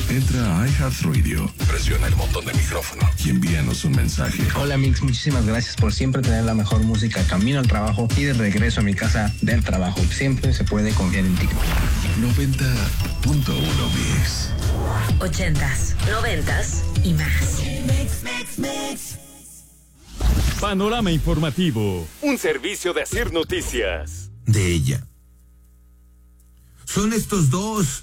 Entra a iHeartRadio, presiona el botón de micrófono y envíanos un mensaje. Hola Mix, muchísimas gracias por siempre tener la mejor música camino al trabajo y de regreso a mi casa del trabajo. Siempre se puede confiar en ti. 90.1 Mix. 80s, 90s y más. Panorama informativo, un servicio de Asir Noticias. De ella. Son estos dos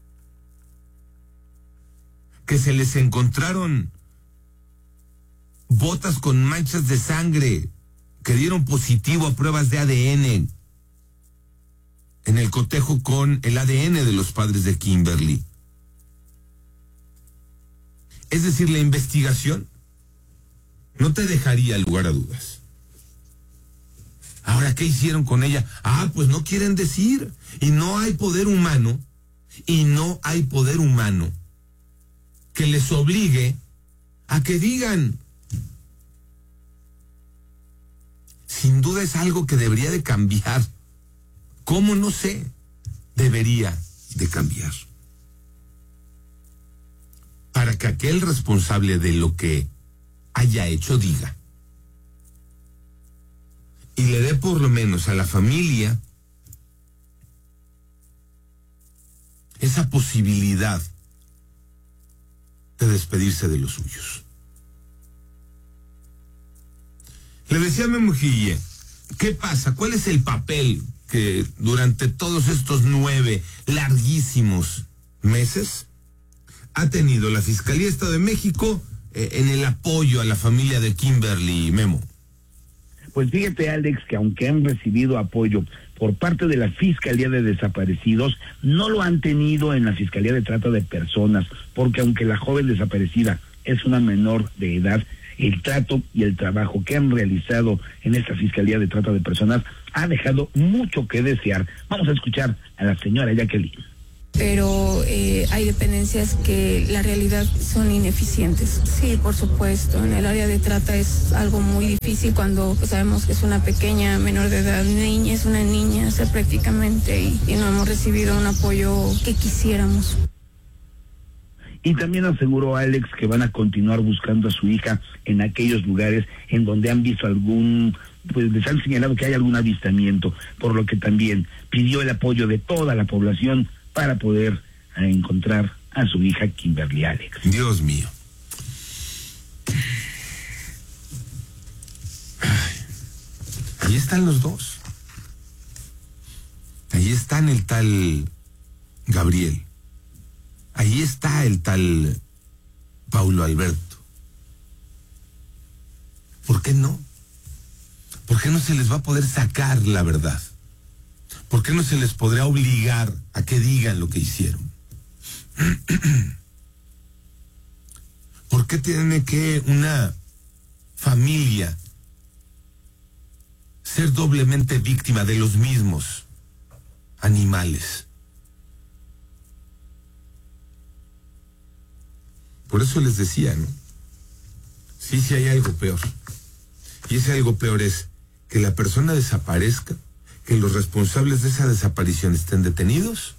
que se les encontraron botas con manchas de sangre que dieron positivo a pruebas de ADN en el cotejo con el ADN de los padres de Kimberly. Es decir, la investigación no te dejaría lugar a dudas. Ahora, ¿qué hicieron con ella? Pues no quieren decir. Y no hay poder humano que les obligue a que digan. Sin duda es algo que debería de cambiar. ¿Cómo? No sé. Debería de cambiar. Para que aquel responsable de lo que haya hecho diga. Y le dé por lo menos a la familia esa posibilidad de despedirse de los suyos. Le decía a Memo Guille, ¿qué pasa? ¿Cuál es el papel que durante todos estos 9 larguísimos meses ha tenido la Fiscalía Estado de México en el apoyo a la familia de Kimberly, Memo? Pues fíjate, Alex, que aunque han recibido apoyo por parte de la Fiscalía de Desaparecidos, no lo han tenido en la Fiscalía de Trata de Personas, porque aunque la joven desaparecida es una menor de edad, el trato y el trabajo que han realizado en esta Fiscalía de Trata de Personas ha dejado mucho que desear. Vamos a escuchar a la señora Jacqueline. Pero hay dependencias que la realidad son ineficientes. Sí, por supuesto, en el área de trata es algo muy difícil cuando sabemos que es una pequeña menor de edad, es una niña, o sea, prácticamente, y no hemos recibido un apoyo que quisiéramos. Y también aseguró Alex que van a continuar buscando a su hija en aquellos lugares en donde han visto pues les han señalado que hay algún avistamiento, por lo que también pidió el apoyo de toda la población para poder encontrar a su hija Kimberly, Alex. Dios mío. Ahí están los dos. Ahí están el tal Gabriel. Ahí está el tal Paulo Alberto. ¿Por qué no? ¿Por qué no se les va a poder sacar la verdad? ¿Por qué no se les podrá obligar a que digan lo que hicieron? ¿Por qué tiene que una familia ser doblemente víctima de los mismos animales? Por eso les decía, ¿no? Sí hay algo peor. Y ese algo peor es que la persona desaparezca, que los responsables de esa desaparición estén detenidos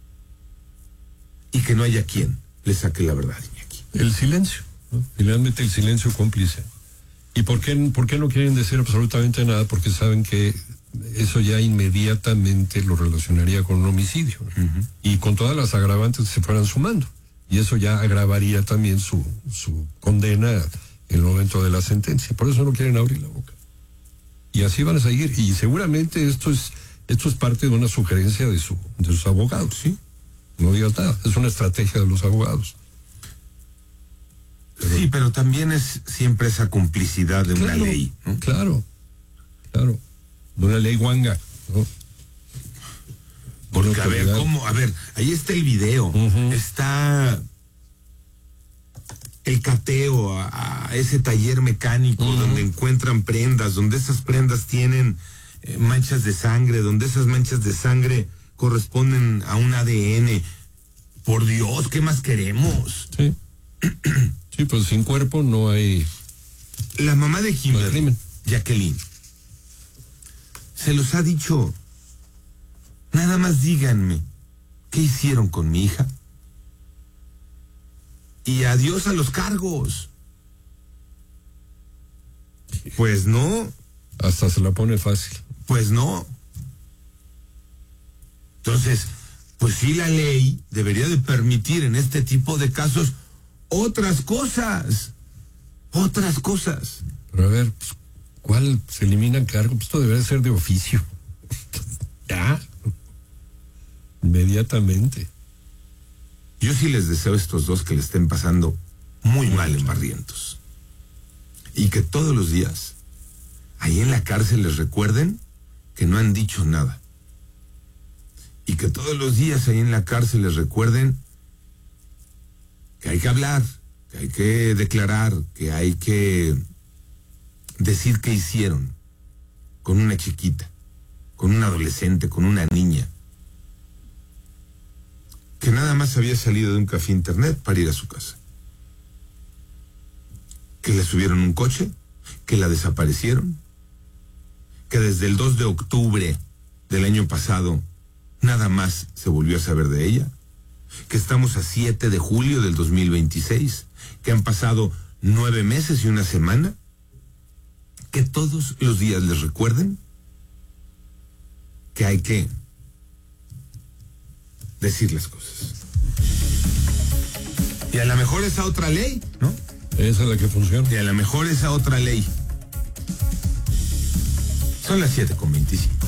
y que no haya quien le saque la verdad, Iñaki. El silencio, ¿no? Finalmente el silencio cómplice. ¿Y por qué no quieren decir absolutamente nada? Porque saben que eso ya inmediatamente lo relacionaría con un homicidio, ¿no? Uh-huh. Y con todas las agravantes que se fueran sumando. Y eso ya agravaría también su condena en el momento de la sentencia. Por eso no quieren abrir la boca. Y así van a seguir. Y seguramente esto es parte de una sugerencia de sus abogados, ¿sí? No digas nada. Es una estrategia de los abogados. Pero también es siempre esa complicidad de una ley, ¿no? Claro. De una ley guanga, ¿no? Porque, ahí está el video, uh-huh. Está el cateo a ese taller mecánico, uh-huh. donde encuentran prendas, donde esas prendas tienen manchas de sangre, donde esas manchas de sangre corresponden a un ADN. Por Dios, ¿qué más queremos? Sí. Sí, pues sin cuerpo no hay... La mamá de Kimberly, Jacqueline, se los ha dicho. Nada más díganme, ¿qué hicieron con mi hija? y adiós a los cargos. Pues no. Hasta se la pone fácil. Pues no. Entonces, pues sí, la ley debería de permitir en este tipo de casos otras cosas. Otras cosas. Pero a ver, pues, ¿cuál se eliminan cargos? Pues esto debería ser de oficio. Ya. Inmediatamente. Yo sí les deseo a estos dos que le estén pasando muy mal en Barrientos. Y que todos los días, ahí en la cárcel, les recuerden que no han dicho nada. Y que todos los días ahí en la cárcel les recuerden que hay que hablar, que hay que declarar, que hay que decir qué hicieron con una chiquita, con un adolescente, con una niña, que nada más había salido de un café internet para ir a su casa. Que le subieron un coche, que la desaparecieron, que desde el 2 de octubre del año pasado nada más se volvió a saber de ella, que estamos a 7 de julio del 2026, que han pasado 9 meses y una semana, que todos los días les recuerden que hay que decir las cosas. Y a lo mejor esa otra ley, ¿no? Esa es la que funciona. Y a lo mejor esa otra ley. Son las 7:25.